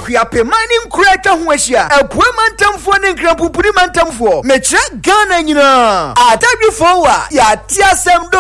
Akuape mining creator ho ahia apue mantamfo ne nkrampupuri mantamfo metre Ghana nyina adadwefo wa ya tiasem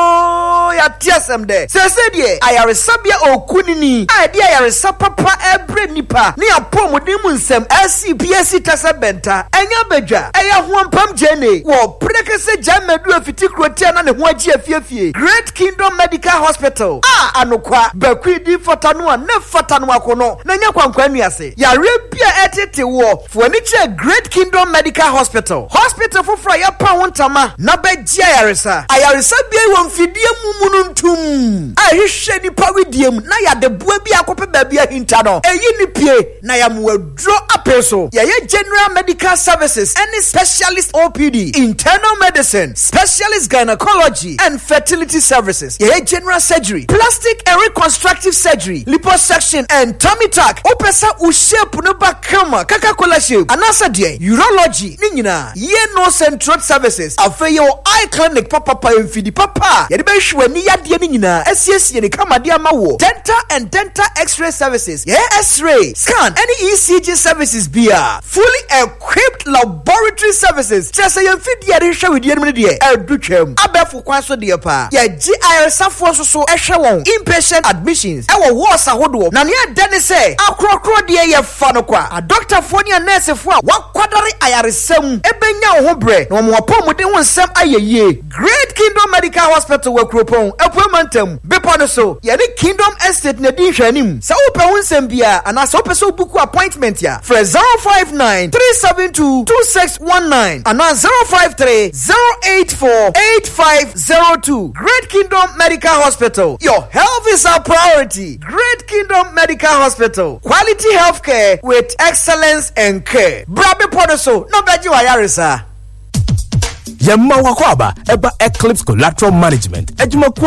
de sese die ayaresabia okunini ade ayaresa papa ebre nipa ne apomodin mu nsem SCPSC tasabenta enya bedwa eya hoampam jene wo prekese jamedu afiti krotia na ne ho agi afiafie Great Kingdom Medical Hospital anokwa bakwidi fotano a ne fotano akono na nya kwankwannu ase yare bia etete wo foni che Great Kingdom Medical Hospital foforo ya pa wontama na begia yaresa ayaresa bia wo mfidie mumununtum ahihwe ni pawidiem na ya de boa bia akope ba bia hinta no eyi ni pie na ya mwadro apeso ya general medical services any specialist OPD internal medicine specialist gynecology and fertility services ya general surgery plastic and reconstructive surgery liposuction and tummy tuck opesa u shape no bakama Coca-Cola shape anasa de urology ni nyina ye nose and throat services afeyo eye clinic papa mfidi papa ya de be hwe ni yade ni nyina asiesie ni kama de amawo dental and dental x-ray services yeah x-ray scan any ECG services bia fully equipped laboratory services just say mfidi ya de hwe we de de edutwam abefo kwaso de pa ya GIR safo so ehwe won inpatient admissions ewo wards ahodo na ne dane say akrokro de ye fa no kwa a doctor fo ne nurse fo a wakwadare ayaresam ebenya ho bre na mo apomuden ho nsem ayeye Great Kingdom Medical Hospital wakropon apuamantam bepo no so ye ne Kingdom Estate na di hwanim sa wo pe ho nsem bia ana sa wo pe so book appointment ya for 059-372-2619 ana 053-084-8502 Great Kingdom Medical Hospital. Your health is our priority. Great Kingdom Medical Hospital. Quality healthcare with excellence and care. Brabe Podoso, no beji wa yarisa. Yemma wakwaba eba Eclipse Collateral Management.